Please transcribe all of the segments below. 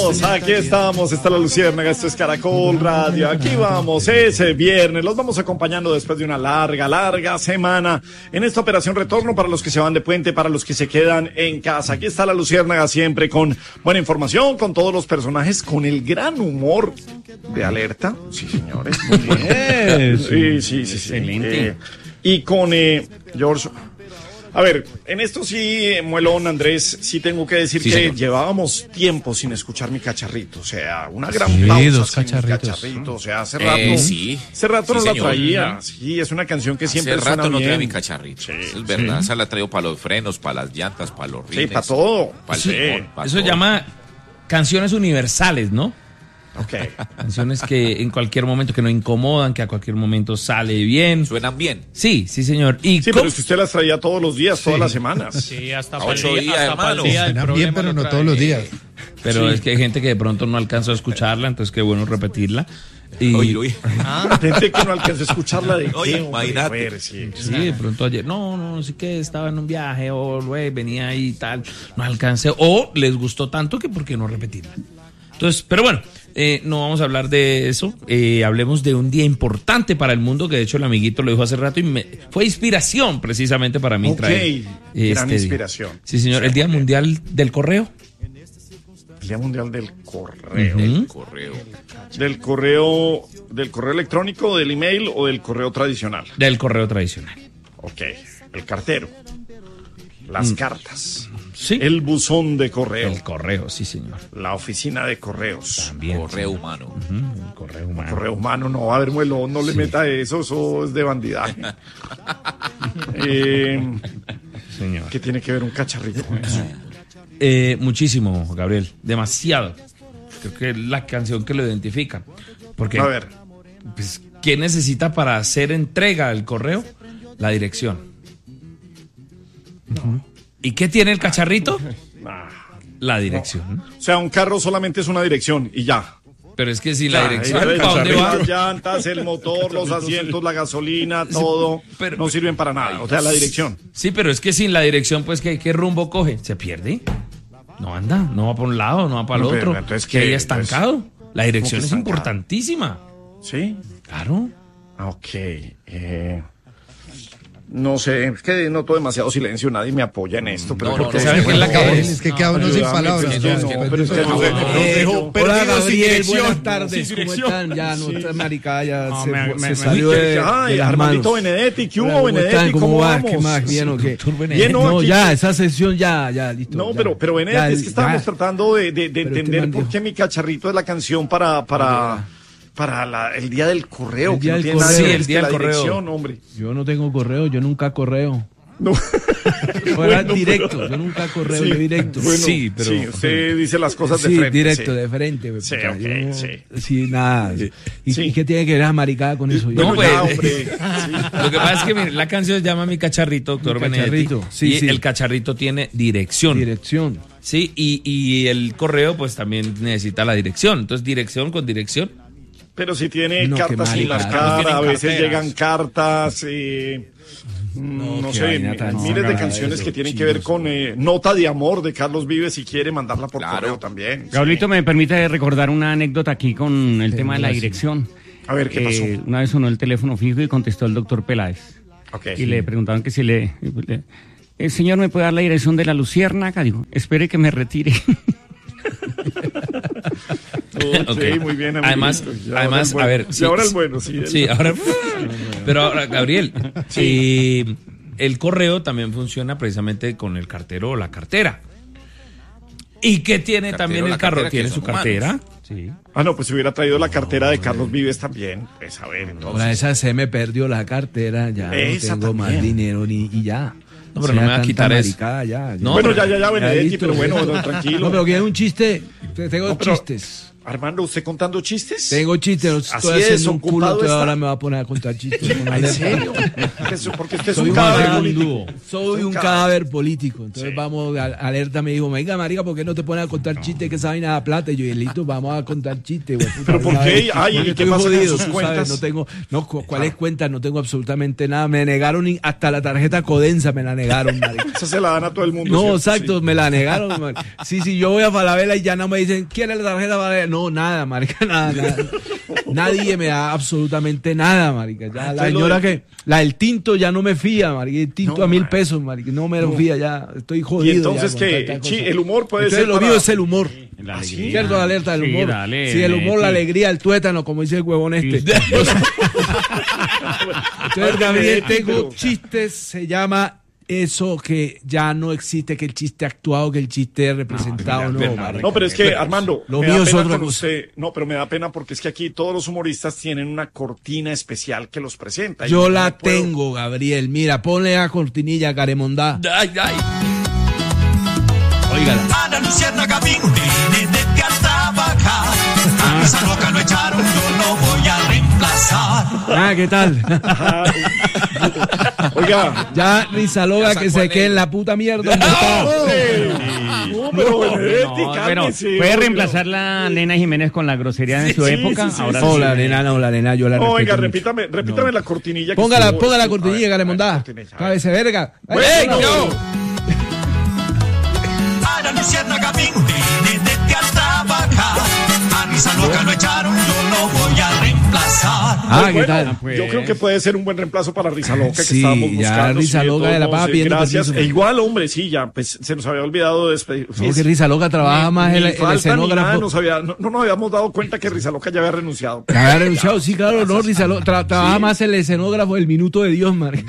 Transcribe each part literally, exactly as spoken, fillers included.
estamos, aquí estamos, está la Luciérnaga, esto es Caracol Radio, aquí vamos, ese viernes, los vamos acompañando después de una larga, larga semana en esta operación retorno para los que se van de puente, para los que se quedan en casa. Aquí está la Luciérnaga siempre con buena información, con todos los personajes, con el gran humor de Alerta, sí señores, muy bien. Sí, sí, sí, sí. Excelente. Eh, y con eh, George... A ver, en esto sí, Muelón, Andrés, sí tengo que decir sí, que señor. llevábamos tiempo sin escuchar mi cacharrito, o sea, una gran Sí, pausa dos sin cacharritos. mi cacharrito, o sea, hace rato, Eh, sí. hace rato Sí, no la señor. traía, sí, es una canción que siempre Hace rato suena no bien. trae mi cacharrito. Sí, es verdad, esa la traigo para los frenos, para las llantas, para los rines. Sí, para todo. Para el Sí. timón, pa' Eso todo. llama canciones universales, ¿no? Ok. Canciones que en cualquier momento que no incomodan, que a cualquier momento sale bien. Suenan bien. Sí, sí, señor. Y Sí, ¿cómo? pero es que usted las traía todos los días, todas las semanas. Sí, hasta A para el ocho día, días, hasta para el hermano. día del Suena problema bien, pero lo no trae. todos los días. Pero Sí. es que hay gente que de pronto no alcanzó a escucharla, entonces qué bueno repetirla. Y Oye, oye. Ah, Gente que no alcanzó a escucharla de Oye, qué, hombre, imagínate. a ver, sí. sí, de pronto ayer, no, no, no sé qué, estaba en un viaje o güey, venía ahí y tal, no alcancé, o les gustó tanto que por qué no repetirla. Entonces, pero bueno, eh, no vamos a hablar de eso, eh, hablemos de un día importante para el mundo, que de hecho el amiguito lo dijo hace rato y me, fue inspiración precisamente para mí Ok, traer gran día. inspiración. Sí, señor, el Día Mundial del Correo. El Día Mundial del Correo. Ujú. Correo. Del correo, del correo electrónico, del email o del correo tradicional. Del correo tradicional. Ok, el cartero, las cartas, Sí. el buzón de correo, El correo, sí, señor. la oficina de correos, También. Correo humano. Ujú, el correo humano. correo humano. No, a ver, Muelo, no le meta eso, eso es de bandidaje. eh, Señor. ¿Qué tiene que ver un cacharrito con eso? Eh, muchísimo, Gabriel. Demasiado. Creo que es la canción que lo identifica. Porque, A ver, pues, ¿qué necesita para hacer entrega del correo? La dirección. ¿Y qué tiene el cacharrito? ah, La dirección. o sea, un carro solamente es una dirección y ya. Pero es que sin la Ya, dirección, ahí ¿para dónde va? Las llantas, el motor, los asientos, la gasolina, todo, pero- no sirven para nada. O sea, la dirección. Sí, pero es que sin la dirección, pues, ¿qué, qué rumbo coge? ¿Se pierde? No anda, no va por un lado, no va para el No, pero otro. entonces, que ¿qué? haya estancado. La dirección que es estancado? importantísima. ¿Sí? Claro. Ah, ok. Eh, no sé, es que noto demasiado silencio, nadie me apoya en esto. Pero No, porque no, ¿sabe qué es la cabeza? Es que queda uno sin ayúdame, palabras. pero es que ¿no? no, pero es que no, Eh, no, eh, no, Hola perdido sin Gabriel, dirección. buenas tardes, Sin ¿cómo dirección. están? Ya, no, esta marica ya No, se, me- fue- me- se me- salió de, de Ay, las Armandito manos. Benedetti, ¿qué Hola, hubo, ¿cómo Benedetti? están? ¿Cómo, ¿Cómo va? vamos? ¿Qué más? ¿Bien o qué? Doctor Benedetti. Bien, No, aquí- ya, esa sesión ya, ya, listo. No, ya. pero, pero Benedetti, Ya, es que estábamos ya. tratando de, de, de Pero te entender mandé. por qué mi cacharrito es la canción para, para, para la, el día del correo, El que día no del tiene nada correo. que ver, Sí, el es que día la del correo. dirección, hombre. Yo no tengo correo, yo nunca correo. No. Fuera Bueno, directo, pero- yo nunca correo, Sí, yo directo. bueno, Sí, pero- sí, usted dice las cosas de Sí, frente. directo, sí. de frente. güey, Sí, puta, ok, yo- sí. Sí, nada. ¿Y, Sí. y qué tiene que ver esa maricada con eso? Yo No, no- pues, ya, hombre. Sí. Lo que pasa es que mire, la canción se llama Mi Cacharrito, doctor Mi Benedetti. Cacharrito, sí, y sí. el cacharrito tiene dirección. Dirección. Sí, y, y el correo pues también necesita la dirección. Entonces, dirección con dirección. Pero si tiene No, qué cartas sin marica. marcar, Tienen a veces carteras. llegan cartas, eh, no, no qué sé, vaina tan miles de rara canciones eso, que tienen que ver con eh, Nota de Amor de Carlos Vives, si quiere mandarla por Claro. correo también. Gabrielito, me permite recordar una anécdota aquí con el tema de la dirección. A ver, ¿qué pasó? Eh, una vez sonó el teléfono fijo y contestó el doctor Peláez. Ok. Y le preguntaban que si le... le- el señor me puede dar la dirección de la Luciérnaga. Dijo, espere que me retire. Ok, Ok. muy bien, amiguito. Además, Y ahora además el bueno. a ver. Y ahora el bueno, sí. el- Sí, ahora. Pero ahora, Gabriel, eh, el correo también funciona precisamente con el cartero o la cartera. ¿Y qué tiene Cartero, también la el carro? cartera, que ¿Tiene son su cartera? humanos. Sí. Ah, no, pues si hubiera traído la cartera de Carlos Vives también. Pues a ver, entonces. Ahora esa se me perdió la cartera, ya Esa no tengo más también. dinero ni y ya. No, pero no me va a tanta quitar eso. maricada, ya, No, Bueno, pero- ya, ya, ya, Benedetti, listo. pero bueno, bueno, tranquilo. No, pero que es un chiste, te- tengo No, pero- chistes. Armando, ¿usted contando chistes? Tengo chistes, Así estoy es, haciendo un culo, ocupado entonces está. ahora me va a poner a contar chistes. Con ¿En alerta. serio? Eso, porque usted es Soy un un cadáver gran político. dúo. Soy un cadáver político. Entonces vamos, a- alerta me dijo, venga marica, ¿por qué no te pones a contar chistes que esa vaina da plata? Y yo, listo, vamos a contar chistes. güey, puta, ¿Pero por venga, qué? ver, Ay, porque ¿y qué estoy pasa con jodido, sus tú cuentas? sabes, no tengo, no, cu- ¿cuáles cuentas? No tengo absolutamente nada. Me negaron y hasta la tarjeta Codensa me la negaron, marica. Esa se la dan a todo el mundo. No, ¿cierto? exacto, Sí. me la negaron. man. Sí, sí, yo voy a Falabella y ya no me dicen, ¿quiere la tarjeta Falabella? No, nada, marica, nada, nada. Nadie me da absolutamente nada, marica. Ya, la Entonces, lo señora de- que, la del tinto ya no me fía, marica. El tinto No, a mil man. pesos, marica. No me lo fía, ya estoy jodido. Y entonces ya con que tanta chi- cosa. el humor puede Entonces ser lo para- mío es el humor. La ¿sí? alegría. ¿Cierto? La alerta del Sí, humor. dale, sí, el humor, la Benedetti. alegría, el tuétano, como dice el huevón este. Sí. Entonces, entonces, Gabriel, Benedetti, tengo pero- chistes, se llama eso que ya no existe, que el chiste actuado, que el chiste representado, no, marica. No, pero es que, Armando, Lo me mío da es pena otra con cosa. usted. No, pero me da pena porque es que aquí todos los humoristas tienen una cortina especial que los presenta. y Yo no la puedo- tengo, Gabriel. Mira, ponle a cortinilla Caremondá. Ay, ay. Óigala. Ana Luciérnaga vino desde a trabajar. A esa loca lo echaron, yo lo voy a reemplazar. Ah, ¿qué tal? Oiga, Ya Rizaloga Ya que sacó se el- quede en la puta mierda. donde está. no, pero Benedetti, No, bueno, cálmese, puede hombre. reemplazar la Nena Jiménez con la grosería de Sí, su sí, época. sí, sí, Ahora sí. No, sí. la nena, no, la nena, yo la No, respeto oiga, mucho. repítame, repítame la cortinilla. que Póngala, estuvo- ponga la estuvo- cortinilla, a ver, a ver, Caremondá. cortinilla, a ver. Cabece verga. Bueno, Venga, yo. Ana Luciérnaga vino desde a trabajar. A esa loca lo echaron, yo lo voy a reemplazar. Ah, Pues ¿qué bueno, tal? Pues. Yo creo que puede ser un buen reemplazo para Rizaloca que Sí, estábamos ya buscando. Rizaloca sí, de la todos pava modos, pidiendo Gracias. permiso. E igual, hombre, sí, ya pues, se nos había olvidado despedir. No, que Rizaloca trabaja más el, Ni el falta ni nada, escenógrafo. nos había- no, no nos habíamos dado cuenta que Rizaloca ya había renunciado. Que había renunciado, sí, claro, no, Rizaloca tra- trabaja más el escenógrafo el minuto de Dios, marica.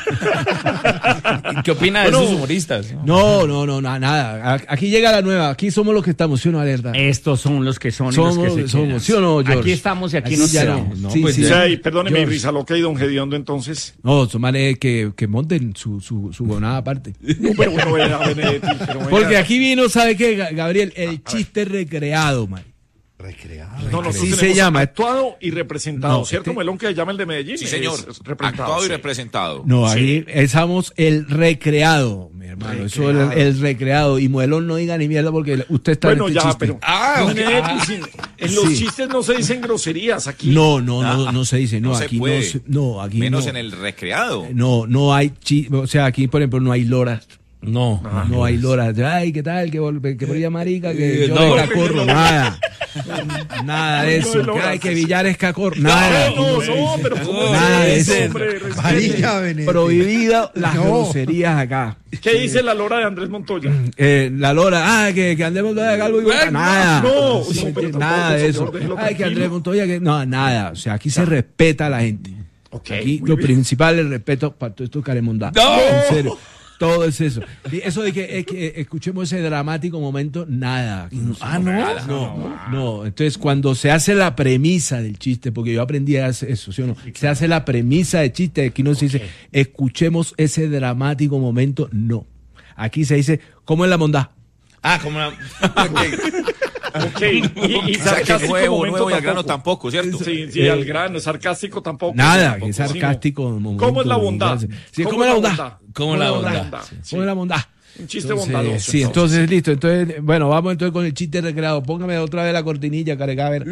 ¿Qué opina de esos humoristas? No, no, no, na- nada. A- Aquí llega la nueva, aquí somos los que estamos, ¿sí o no, Alerta? Estos son los que son y Somos los los que que se somos, quedan. ¿sí o no, George? Aquí estamos y aquí Así nos ya quedamos. no. ¿no? Sí, Pues sí. O ya. sea, y perdóneme, George. Rizaloca y Don Gediondo, entonces. No, son manes que, que monten su, su, su gonada aparte. No, pero bueno, venga, Benedetti, pero venga. Porque aquí vino, ¿sabe qué, Ga- Gabriel? El chiste recreado, man. No, nosotros así se tenemos llama. actuado y representado, No, ¿cierto? este- Melón que llama el de Medellín. Sí, señor. es representado, Actuado y sí. representado. No, ahí estamos el recreado, mi hermano. Eso es el, el recreado. Y Muelón no diga ni mierda porque usted está Bueno, en este ya, chiste. pero. Ah, ok. Benedetti, sin- en los Sí. chistes no se dicen groserías aquí. No, no, no, no se dice. No, No se aquí puede. no se- no, aquí Menos no. en el recreado. No, no hay chi- o sea, aquí por ejemplo no hay loras. No. No hay loras. Ay, ¿qué tal? Que, vol- que por ella marica, que yo no. de cacorro, nada. Nada de No, eso. no, Que, no. ay, que Villar es cacorro. Nada. No, no, pero ¿cómo Nada de es eso. hombre? Respete. Marica, Benedetti. Prohibido las groserías acá. ¿Qué dice la lora de Andrés Montoya? Eh, la lora, ah, que, que Andrés Montoya de Calvo y Boca, nada. no, Sí, no, pero nada tampoco, de eso. señor, déjelo Ay, que tranquilo. Andrés Montoya, que no, nada. O sea, aquí se respeta a la gente. Ok, Aquí muy lo bien. principal es el respeto para todos estos caremondá. ¡No! En serio. Todo es eso. Y eso de que, es que escuchemos ese dramático momento, nada. Aquí no se- Ah, ¿no? No, no. Entonces, cuando se hace la premisa del chiste, porque yo aprendí a hacer eso, ¿sí o no? Se hace la premisa del chiste, aquí no se dice, escuchemos ese dramático momento, no. Aquí se dice, ¿cómo es la bondad? Ah, como una. Ok, y, y O sea, que sarcástico nuevo, momento nuevo y al grano tampoco. tampoco, ¿cierto? Sí, sí, al grano, sarcástico tampoco. Nada, Tampoco, que es sí, no. sarcástico. momento, ¿Cómo es la bondad? Sí, ¿cómo, es la bondad? ¿Cómo la bondad? ¿Cómo es la bondad? Un chiste Entonces, bondadoso. Sí, entonces listo. Entonces, bueno, vamos entonces con el chiste recreado. Póngame otra vez la cortinilla, carecaber.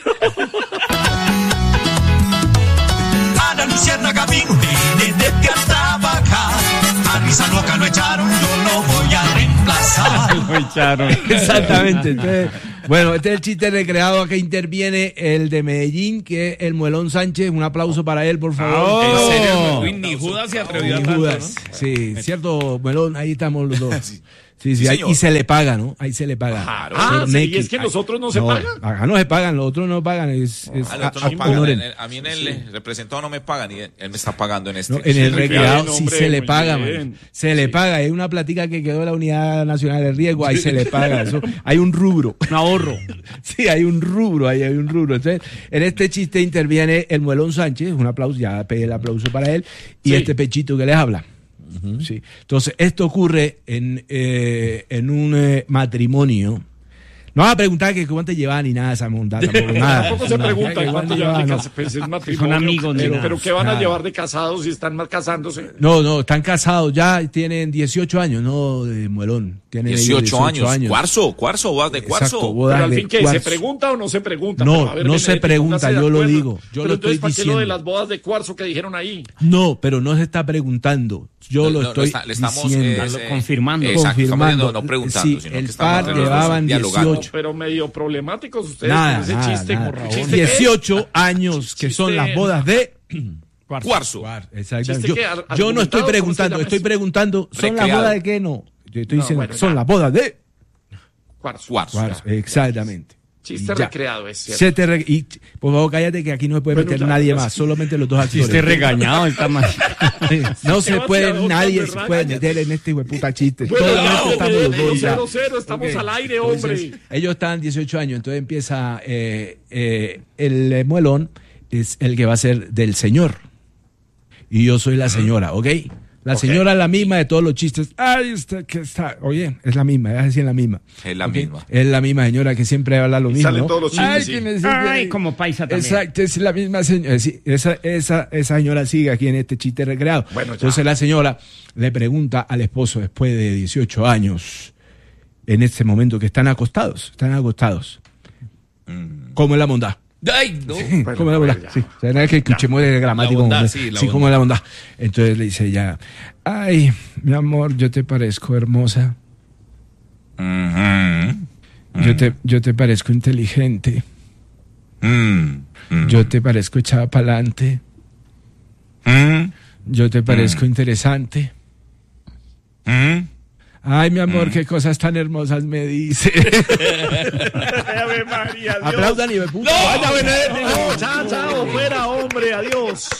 Ana Luciérnaga vino desde a trabajar. A Risa Loca lo echaron, yo lo voy a reemplazar. Lo echaron. Exactamente. Entonces, bueno, este es el chiste recreado. Acá interviene el de Medellín, que es el Muelón Sánchez. Un aplauso para él, por favor. En Oh. serio, uy, ni Judas se atrevió a Y tanto, Judas. ¿no? Sí, cierto, Muelón, ahí estamos los dos. Sí, sí, Sí, ahí- señor. y se le paga, ¿no? Ahí se le paga. Claro. Ah, Por sí, Neki. y es que los otros no se pagan. Acá no se pagan, los otros no pagan. Es, es, A los otros a- no pagan. honoren. En el- A mí en el representado no me pagan y él él me está pagando en este. No, en el Muy recreado bien, sí hombre, se le muy paga, bien. man. Se le paga. Es una platica que quedó de la Unidad Nacional de Riesgo, ahí se le paga. Eso, hay un rubro. Un ahorro. Sí, hay un rubro, ahí hay un rubro. Entonces, en este chiste interviene el Muelón Sánchez, un aplauso, ya pedí el aplauso para él, y Sí. este pechito que les habla. Sí. Entonces, esto ocurre en, eh, en un eh, matrimonio. No va a preguntar que cuánto llevan ni nada esa monda, tampoco nada. Tampoco se pregunta No, cuánto no, llevan de no. casados. Pues es matrimonio. Son amigos, ni pero, nada. pero ¿qué van a Nada. llevar de casados si están más casándose? No, no, están casados ya, tienen dieciocho años, no de muelón. Tienen ellos dieciocho años. Cuarzo, cuarzo, bodas de cuarzo. Exacto, bodas Pero al de fin, ¿qué? ¿Se cuarzo. pregunta o no se pregunta? No, Pero, a ver, no se Benedetti, pregunta, póngase de yo lo acuerdo. digo, yo Pero lo entonces, estoy ¿para qué lo de diciendo. las bodas de cuarzo que dijeron ahí? No, pero no se está preguntando. Yo No, lo no, estoy está- le estamos, diciendo. eh, eh, confirmando. Exacto, estamos confirmando. diciendo, no preguntando, Sí, sino el que estamos par entre los dos llevaban dialogando. dieciocho. Pero medio problemáticos ustedes Nada, con ese nada, chiste. nada. morra- ¿chiste qué es? dieciocho años que son Chiste- las bodas de Cuarzo. Exactamente. Chiste Yo, que ar- yo no estoy argumentado, ¿cómo se preguntando, llama estoy eso? preguntando, ¿son las Recreado. bodas de qué? No. Yo estoy No, diciendo, bueno, son ya. las bodas de Cuarzo. Cuarzo. Cuarzo. Exactamente. Chiste Y ya. recreado, es cierto. Se te re- y, por favor, cállate que aquí no se puede Bueno, meter ya, nadie ya, más, sí. solamente los dos actores. Chiste regañado, está mal. No se Sebastián, puede, ¿dónde nadie anda, se puede raya? meter en este puta chiste. Bueno, Todo no, esto estamos los no, dos ya. cero, cero, estamos Ok. al aire, Entonces, hombre. ellos están dieciocho años, entonces empieza eh, eh, el eh, muelón es el que va a ser del señor. Y yo soy la señora, ¿ok? La Ok. señora es la misma de todos los chistes. Ay, usted que está. Oye, es la misma, es así, es la misma. Es la ¿Ok? misma. Es la misma señora que siempre habla lo Y mismo. salen ¿no? todos los chistes, Ay, sí. que me sigue Ay, ahí. como paisa también. Exacto, es la misma señora. Sí, esa, esa, esa señora sigue aquí en este chiste recreado. Bueno, ya. Entonces la señora le pregunta al esposo después de dieciocho años, en este momento que están acostados, están acostados. ¿Cómo es la bondad? Ay, no. Bueno, ¿Cómo es la a bondad? ver, ya. Sí, o sea, no es que escuchemos el gramático. bondad, como- sí, la sí, bondad. ¿cómo es la bondad? Entonces le dice ella, ay, mi amor, yo te parezco hermosa, Ujú. yo te, yo te parezco inteligente, Mm, mm, yo te parezco echada para adelante, mm, yo te parezco interesante. mm. Ay, mi amor, qué cosas tan hermosas me dice. Ave María, Dios. Aplaudan y me puta. Vaya, Benedetti, no, chao, chao, fuera, hombre, adiós.